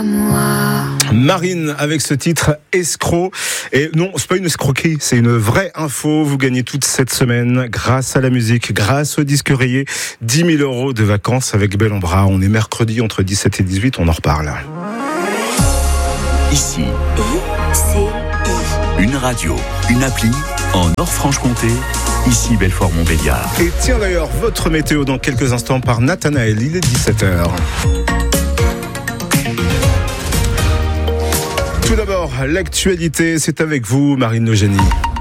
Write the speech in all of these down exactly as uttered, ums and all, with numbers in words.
Marine avec ce titre Escroc. Et non, c'est pas une escroquerie, c'est une vraie info. Vous gagnez toute cette semaine grâce à la musique, grâce au disque rayé, dix mille euros de vacances avec Bel en Bras. On est mercredi entre dix-sept et dix-huit, on en reparle. Ici, I C I. Une radio, une appli en Nord-Franche-Comté. Ici Belfort-Montbéliard. Et tiens d'ailleurs, votre météo dans quelques instants par Nathanaël. Il est dix-sept heures. Tout d'abord, l'actualité, c'est avec vous, Marine Eugénie.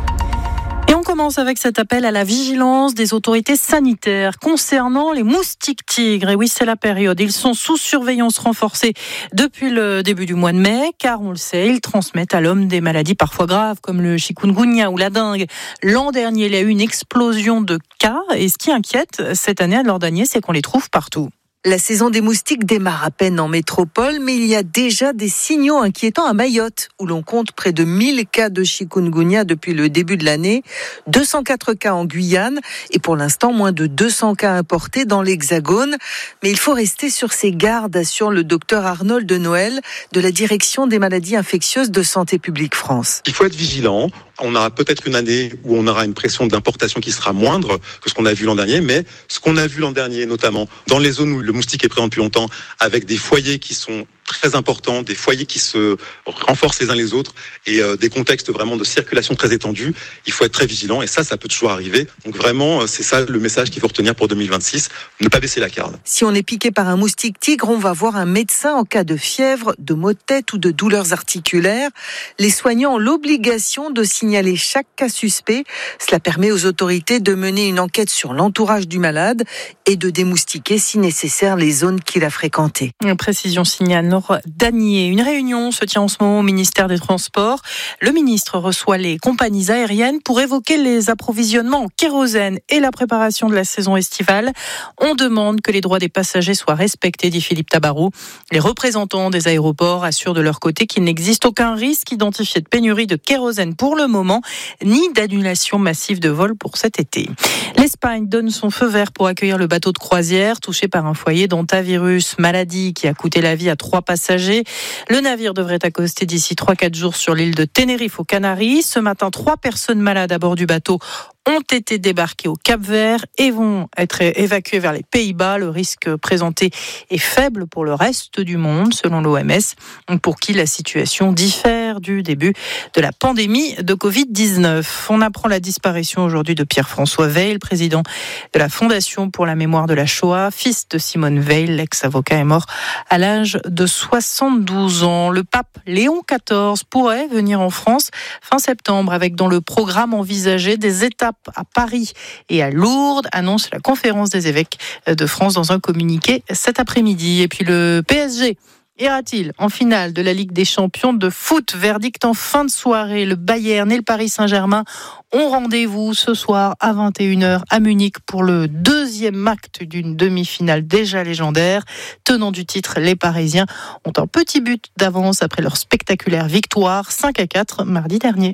Et on commence avec cet appel à la vigilance des autorités sanitaires concernant les moustiques tigres. Et oui, c'est la période. Ils sont sous surveillance renforcée depuis le début du mois de mai, car on le sait, ils transmettent à l'homme des maladies parfois graves, comme le chikungunya ou la dengue. L'an dernier, il y a eu une explosion de cas. Et ce qui inquiète cette année à Lordanier, c'est qu'on les trouve partout. La saison des moustiques démarre à peine en métropole, mais il y a déjà des signaux inquiétants à Mayotte, où l'on compte près de mille cas de chikungunya depuis le début de l'année, deux cent quatre cas en Guyane, et pour l'instant moins de deux cents cas importés dans l'Hexagone. Mais il faut rester sur ses gardes, assure le docteur Arnold de Noël, de la Direction des maladies infectieuses de Santé publique France. Il faut être vigilant. On aura peut-être une année où on aura une pression d'importation qui sera moindre que ce qu'on a vu l'an dernier, mais ce qu'on a vu l'an dernier, notamment dans les zones où le moustique est présent depuis longtemps, avec des foyers qui sont très importants, des foyers qui se renforcent les uns les autres et euh, des contextes vraiment de circulation très étendus, il faut être très vigilant et ça, ça peut toujours arriver. Donc vraiment, c'est ça le message qu'il faut retenir pour deux mille vingt-six, ne pas baisser la garde. Si on est piqué par un moustique tigre, on va voir un médecin en cas de fièvre, de maux de tête ou de douleurs articulaires. Les soignants ont l'obligation de signaler chaque cas suspect. Cela permet aux autorités de mener une enquête sur l'entourage du malade et de démoustiquer si nécessaire les zones qu'il a fréquentées. Une précision signale Danier. Une réunion se tient en ce moment au ministère des Transports. Le ministre reçoit les compagnies aériennes pour évoquer les approvisionnements en kérosène et la préparation de la saison estivale. On demande que les droits des passagers soient respectés, dit Philippe Tabarou. Les représentants des aéroports assurent de leur côté qu'il n'existe aucun risque identifié de pénurie de kérosène pour le moment, ni d'annulation massive de vols pour cet été. L'Espagne donne son feu vert pour accueillir le bateau de croisière touché par un foyer d'hantavirus, maladie qui a coûté la vie à trois passagers. Le navire devrait accoster d'ici trois à quatre jours sur l'île de Tenerife aux Canaries. Ce matin, trois personnes malades à bord du bateau ont été débarquées au Cap-Vert et vont être évacuées vers les Pays-Bas. Le risque présenté est faible pour le reste du monde, selon l'O M S, pour qui la situation diffère du début de la pandémie de covid dix-neuf. On apprend la disparition aujourd'hui de Pierre-François Weil, président de la Fondation pour la mémoire de la Shoah, fils de Simone Weil. L'ex-avocat est mort à l'âge de soixante-douze ans. Le pape Léon quatorze pourrait venir en France fin septembre, avec dans le programme envisagé des étapes à Paris et à Lourdes, annonce la conférence des évêques de France dans un communiqué cet après-midi. Et puis le P S G ira-t-il en finale de la Ligue des Champions de foot? Verdict en fin de soirée. Le Bayern et le Paris Saint-Germain ont rendez-vous ce soir à vingt et une heures à Munich pour le deuxième acte d'une demi-finale déjà légendaire. Tenants du titre, les Parisiens ont un petit but d'avance après leur spectaculaire victoire cinq à quatre mardi dernier.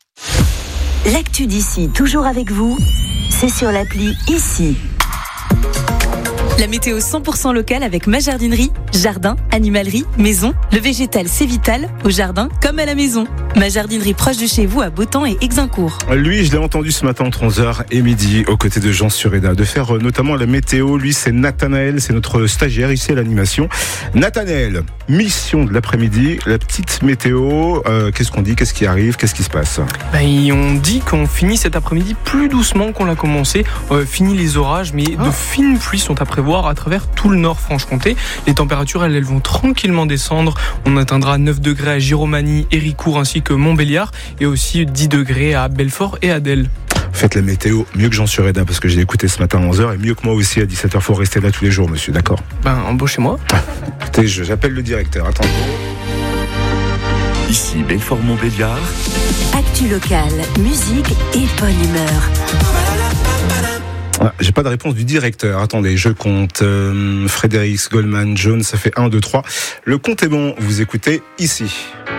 L'actu d'ici, toujours avec vous, c'est sur l'appli Ici. La météo cent pour cent locale avec ma jardinerie, jardin, animalerie, maison. Le végétal, c'est vital, au jardin comme à la maison. Ma jardinerie proche de chez vous à Beautemps et Exincourt. Lui, je l'ai entendu ce matin entre onze heures et midi, aux côtés de Jean Sureda, de faire notamment la météo. Lui, c'est Nathanaël, c'est notre stagiaire ici à l'animation. Nathanaël, mission de l'après-midi, la petite météo. Euh, qu'est-ce qu'on dit, qu'est-ce qui arrive, qu'est-ce qui se passe? Bah, on dit qu'on finit cet après-midi plus doucement qu'on l'a commencé. Euh, fini les orages, mais ah. de fines pluies sont à prévoir à travers tout le Nord-Franche-Comté. Les températures, elles, elles vont tranquillement descendre. On atteindra neuf degrés à Giromagny, Héricourt ainsi que Montbéliard et aussi dix degrés à Belfort et à Delle. Faites la météo mieux que Jean Sureda parce que je l'ai écouté ce matin à onze heures et mieux que moi aussi à dix-sept heures. Faut rester là tous les jours, monsieur, d'accord? Ben, embauchez-moi. Écoutez, j'appelle le directeur. Attendez. Ici Belfort-Montbéliard. Actu locale, musique et bonne humeur. Ah, j'ai pas de réponse du directeur. Attendez, je compte. Euh, Frédéric Goldman Jones, ça fait un, deux, trois. Le compte est bon. Vous écoutez Ici.